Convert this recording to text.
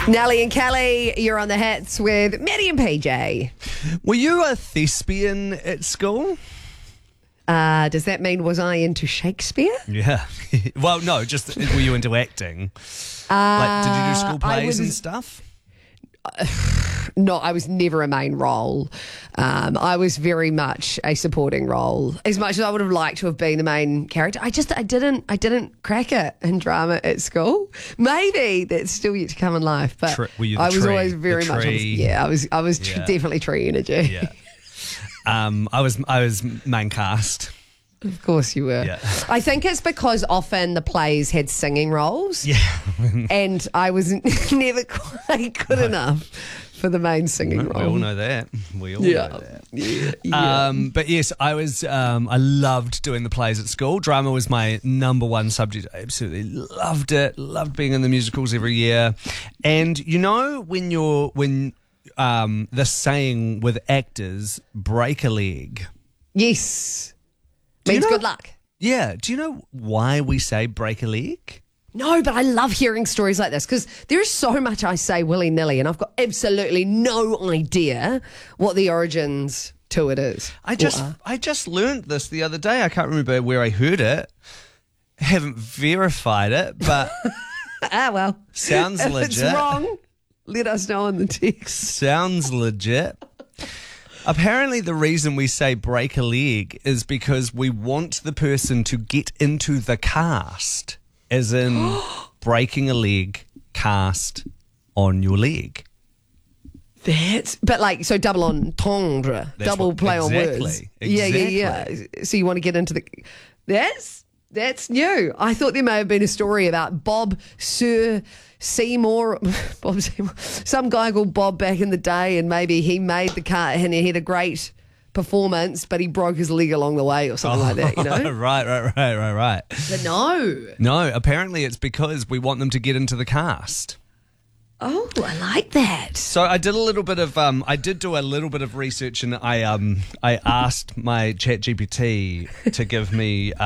Nelly and Kelly, you're on the hits with Maddie and PJ. Were you a thespian at school? Does that mean was I into Shakespeare? Yeah. Well, no, just were you into acting? Like, did you do school plays and stuff? No, I was never a main role. I was very much a supporting role. As much as I would have liked to have been the main character, I didn't crack it in drama at school. Maybe that's still yet to come in life. But Were you the I was tree? always very The much. tree? I was definitely tree energy. Yeah. I was main cast. Of course you were. Yeah. I think it's because often the plays had singing roles. Yeah. And I was never quite good enough for the main singing We role. all know that. We all know that. Yeah. But yes, I loved doing the plays at school. Drama was my number one subject. I absolutely loved it. Loved being in the musicals every year. And you know when the saying with actors, break a leg. Yes. Do you Means know- good luck. Yeah. Do you know why we say break a leg? No, but I love hearing stories like this because there is so much I say willy-nilly and I've got absolutely no idea what the origins to it is. I just learned this the other day. I can't remember where I heard it. Haven't verified it, but Well. sounds If legit. it's wrong, let us know in the text. Sounds legit. Apparently, the reason we say break a leg is because we want the person to get into the cast, as in breaking a leg, cast on your leg. But like, so double entendre, double play on words. Exactly. Yeah. So you want to get into the... That's new. I thought there may have been a story about Bob Seymour, some guy called Bob back in the day, and maybe he made the cut and he had a great performance, but he broke his leg along the way or something like that, you know? Right. But no. No, apparently it's because we want them to get into the cast. Oh, I like that. So I did a little bit of I did do a little bit of research, and I asked my ChatGPT to give me